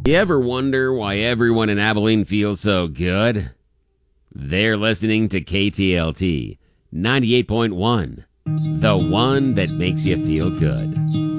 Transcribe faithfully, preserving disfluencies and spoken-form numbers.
You ever wonder why everyone in Abilene feels so good? They're listening to K T L T ninety-eight point one, the one that makes you feel good.